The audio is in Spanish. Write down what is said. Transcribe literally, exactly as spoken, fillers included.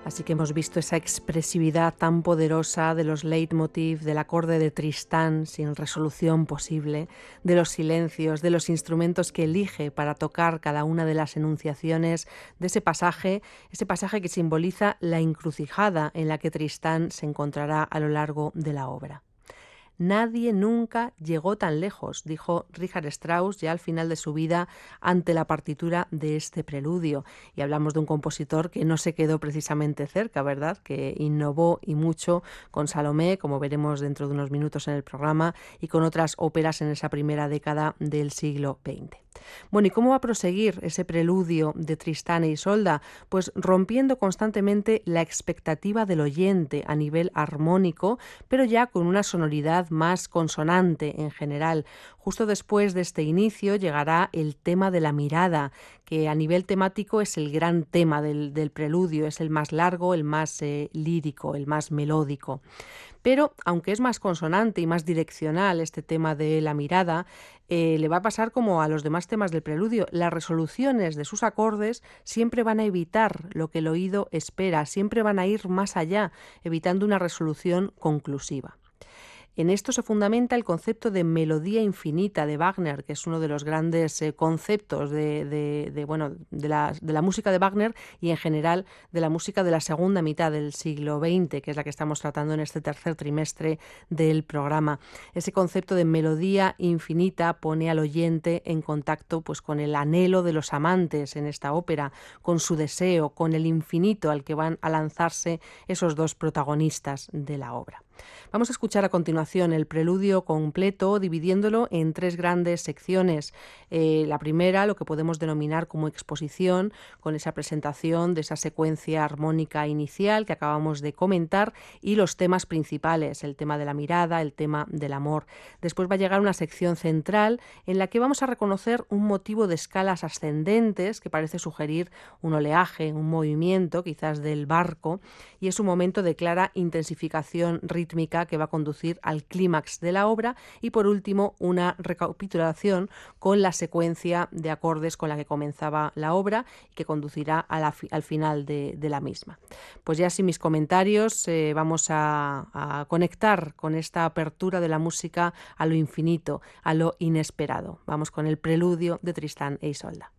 Así que hemos visto esa expresividad tan poderosa de los leitmotiv, del acorde de Tristán sin resolución posible, de los silencios, de los instrumentos que elige para tocar cada una de las enunciaciones de ese pasaje, ese pasaje que simboliza la encrucijada en la que Tristán se encontrará a lo largo de la obra. Nadie nunca llegó tan lejos, dijo Richard Strauss ya al final de su vida ante la partitura de este preludio. Y hablamos de un compositor que no se quedó precisamente cerca, ¿verdad? Que innovó y mucho con Salomé, como veremos dentro de unos minutos en el programa, y con otras óperas en esa primera década del siglo veinte. Bueno, ¿y cómo va a proseguir ese preludio de Tristán e Isolda? Pues rompiendo constantemente la expectativa del oyente a nivel armónico, pero ya con una sonoridad más consonante en general. Justo después de este inicio llegará el tema de la mirada, que a nivel temático es el gran tema del, del preludio, es el más largo, el más eh, lírico, el más melódico. Pero, aunque es más consonante y más direccional este tema de la mirada, eh, le va a pasar como a los demás temas del preludio. Las resoluciones de sus acordes siempre van a evitar lo que el oído espera, siempre van a ir más allá, evitando una resolución conclusiva. En esto se fundamenta el concepto de melodía infinita de Wagner, que es uno de los grandes eh, conceptos de, de, de, bueno, de, la, de la música de Wagner y en general de la música de la segunda mitad del siglo veinte, que es la que estamos tratando en este tercer trimestre del programa. Ese concepto de melodía infinita pone al oyente en contacto pues, con el anhelo de los amantes en esta ópera, con su deseo, con el infinito al que van a lanzarse esos dos protagonistas de la obra. Vamos a escuchar a continuación el preludio completo, dividiéndolo en tres grandes secciones. Eh, la primera, lo que podemos denominar como exposición, con esa presentación de esa secuencia armónica inicial que acabamos de comentar, y los temas principales, el tema de la mirada, el tema del amor. Después va a llegar una sección central en la que vamos a reconocer un motivo de escalas ascendentes que parece sugerir un oleaje, un movimiento quizás del barco, y es un momento de clara intensificación rítmica que va a conducir al clímax de la obra, y por último una recapitulación con la secuencia de acordes con la que comenzaba la obra y que conducirá a la, al final de, de la misma. Pues ya sin mis comentarios eh, vamos a, a conectar con esta apertura de la música a lo infinito, a lo inesperado. Vamos con el preludio de Tristán e Isolda.